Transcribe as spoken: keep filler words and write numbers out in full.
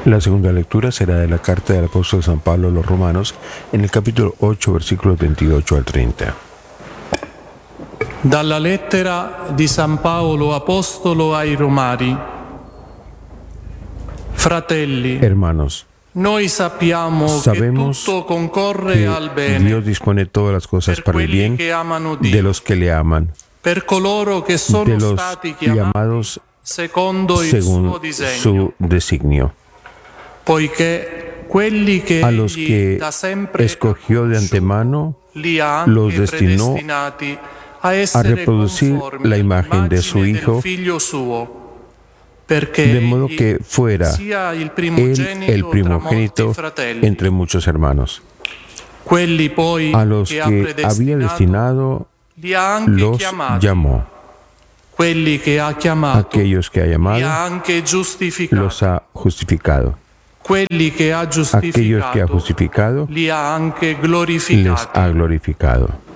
La segunda lectura será de la carta del apóstol San Pablo a los Romanos, en el capítulo ocho, versículos veintiocho al treinta. Dalla lettera di San Paolo apostolo ai Romani. Fratelli, Hermanos, noi sappiamo sabemos che tutto concorre que al bene Dios dispone todas las cosas per para el quelli bien che amano Dio, de los que le aman, per coloro che sono de los stati chiamati llamados secondo il según suo disegno, su designio. poiché quelli che A los egli que da sempre escogió de antemano, li ha los anche destinó predestinati a essere reproducir conformi la imagen de su all'immagine del Hijo, Figlio suo, perché de modo egli que fuera sia il Él primogenito, el tra primogénito molti fratelli. entre muchos hermanos. Quelli poi A los che ha que había predestinato destinado, li ha anche los chiamati. llamó. Quelli che ha chiamato Aquellos que ha li llamado, ha anche giustificati. los ha justificado. Quelli che ha Aquellos que ha giustificato justificado, li ha anche les glorificati. ha glorificado.